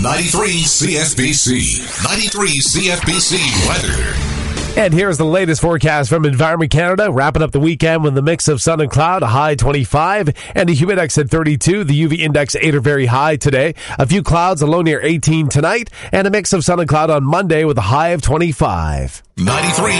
93 CFBC. 93 CFBC weather. And here's the latest forecast from Environment Canada. Wrapping up the weekend with a mix of sun and cloud, a high 25, and a humidex at 32. The UV index 8 or very high today. A few clouds, a low near 18 tonight, and a mix of sun and cloud on Monday with a high of 25. 93